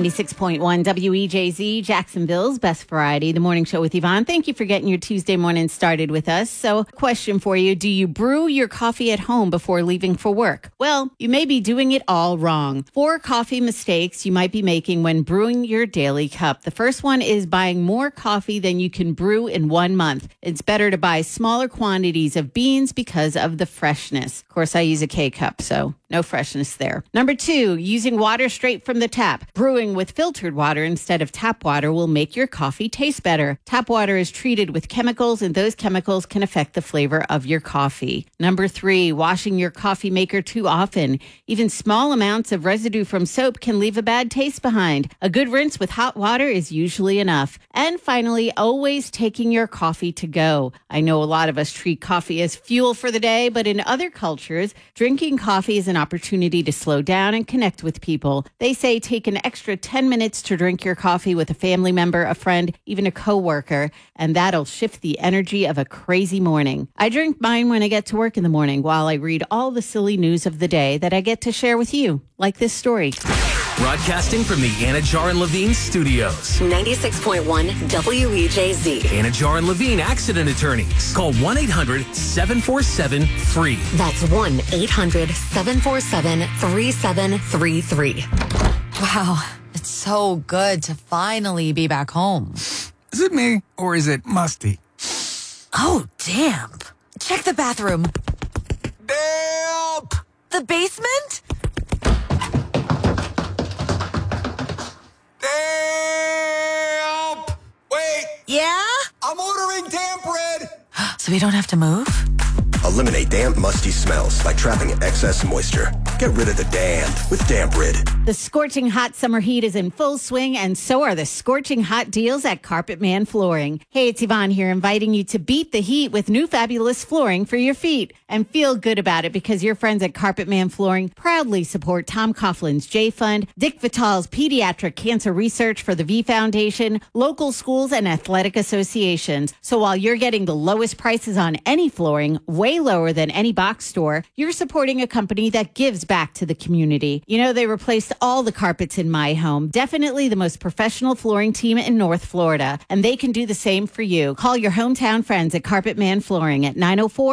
96.1 WEJZ, Jacksonville's best variety, the morning show with Yvonne. Thank you for getting your Tuesday morning started with us. So, question for you. Do you brew your coffee at home before leaving for work? Well, you may be doing it all wrong. 4 coffee mistakes you might be making when brewing your daily cup. The first one is buying more coffee than you can brew in 1 month. It's better to buy smaller quantities of beans because of the freshness. Of course, I use a K-cup, so no freshness there. Number 2, using water straight from the tap. Brewing with filtered water instead of tap water will make your coffee taste better. Tap water is treated with chemicals, and those chemicals can affect the flavor of your coffee. Number 3, washing your coffee maker too often. Even small amounts of residue from soap can leave a bad taste behind. A good rinse with hot water is usually enough. And finally, always taking your coffee to go. I know a lot of us treat coffee as fuel for the day, but in other cultures, drinking coffee is an opportunity to slow down and connect with people. They say take an extra 10 minutes to drink your coffee with a family member, a friend, even a coworker, and that'll shift the energy of a crazy morning. I drink mine when I get to work in the morning while I read all the silly news of the day that I get to share with you, like this story. Broadcasting from the Anajar and Levine studios. 96.1 WEJZ. Anajar and Levine accident attorneys. Call 1-800-747-FREE. That's 1-800-747-3733. Wow, it's so good to finally be back home. Is it me, or is it musty? Oh, damp. Check the bathroom. Damp! The basement? Damp! Wait! Yeah? I'm ordering damp bread! So we don't have to move? Eliminate damp, musty smells by trapping excess moisture. Get rid of the damp with Damp Rid. The scorching hot summer heat is in full swing, and so are the scorching hot deals at Carpet Man Flooring. Hey, it's Yvonne here, inviting you to beat the heat with new fabulous flooring for your feet. And feel good about it because your friends at Carpet Man Flooring proudly support Tom Coughlin's J Fund, Dick Vitale's Pediatric Cancer Research for the V Foundation, local schools, and athletic associations. So while you're getting the lowest prices on any flooring, way lower than any box store, you're supporting a company that gives back to the community. You know, they replaced all the carpets in my home. Definitely the most professional flooring team in North Florida. And they can do the same for you. Call your hometown friends at Carpet Man Flooring at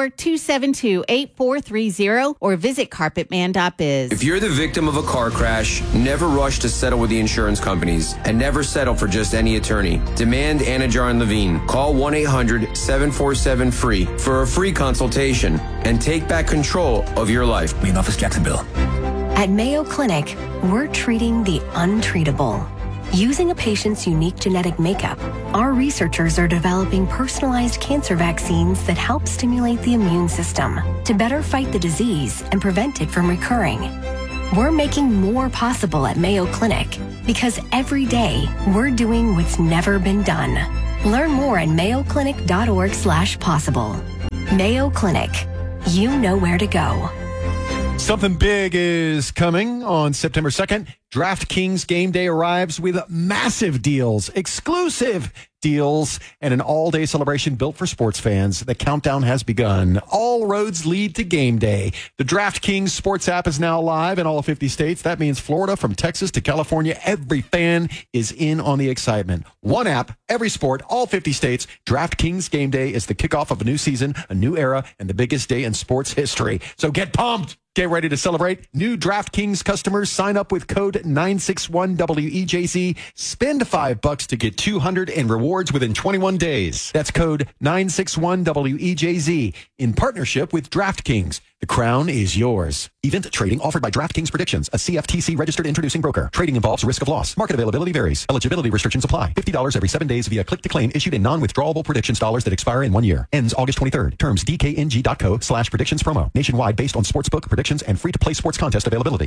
904-272-8430 or visit carpetman.biz. If you're the victim of a car crash, never rush to settle with the insurance companies and never settle for just any attorney. Demand Anajar and Levine. Call 1-800-747-FREE for a free consultation and take back control of your life. Main office, Jacksonville. At Mayo Clinic, we're treating the untreatable. Using a patient's unique genetic makeup, our researchers are developing personalized cancer vaccines that help stimulate the immune system to better fight the disease and prevent it from recurring. We're making more possible at Mayo Clinic because every day we're doing what's never been done. Learn more at mayoclinic.org/possible. Mayo Clinic. You know where to go. Something big is coming on September 2nd. DraftKings Game Day arrives with massive deals, exclusive deals, and an all-day celebration built for sports fans. The countdown has begun. All roads lead to Game Day. The DraftKings Sports app is now live in all 50 states. That means Florida, from Texas to California, every fan is in on the excitement. One app, every sport, all 50 states. DraftKings Game Day is the kickoff of a new season, a new era, and the biggest day in sports history. So get pumped. Get ready to celebrate. New DraftKings customers sign up with code 961WEJZ. Spend $5 to get $200 in rewards within 21 days. That's code 961WEJZ in partnership with DraftKings. The crown is yours. Event trading offered by DraftKings Predictions, a CFTC registered introducing broker. Trading involves risk of loss. Market availability varies. Eligibility restrictions apply. $50 every 7 days via click to claim issued in non-withdrawable predictions dollars that expire in 1 year. Ends August 23rd. Terms DKNG.co/predictions promo. Nationwide based on sportsbook predictions and free to play sports contest availability.